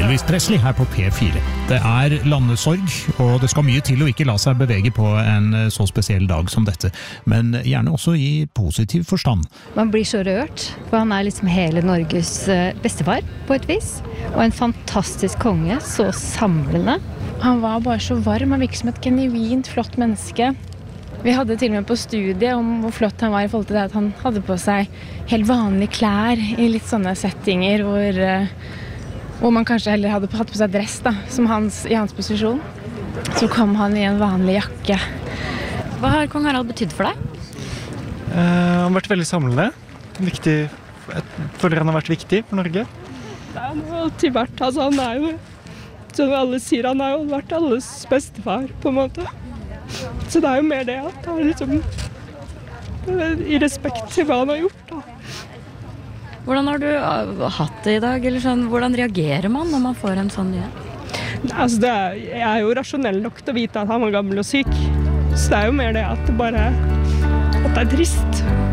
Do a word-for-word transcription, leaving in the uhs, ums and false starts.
Elvis Presley her på P fire. Det er landesorg, og det skal mye til å ikke la seg bevege på en så spesiell dag som dette, men gjerne også i positiv forstand. Man blir så rørt, for han er liksom hele Norges bestefar på et vis, og en fantastisk konge, så samlende. Han var bare så varm, han virket som et genuint flott menneske. Vi hadde til og med på studiet om hvor flott han var i forhold til det at han hadde på seg helt vanlige klær i litt sånne settinger hvor, hvor man kanskje heller hadde hatt på seg dress da, som hans, i hans posisjon. Så kom han i en vanlig jakke. Hva har kong Harald betydd for deg? Uh, han har vært veldig samlende. Viktig, jeg føler han har vært viktig for Norge. Det har han alltid vært. Altså, han er jo, som alle sier, han har jo vært alles bestefar på en måte. Så det er jo mer det at det er liksom i respekt til hva han har gjort da. Hvordan har du hatt det i dag? Eller sånn, hvordan reagerer man når man får en sånn nyhet? Altså det er, jeg er jo rasjonell nok til å vite at han var gammel og syk. Så det er jo mer det at det bare at det er trist.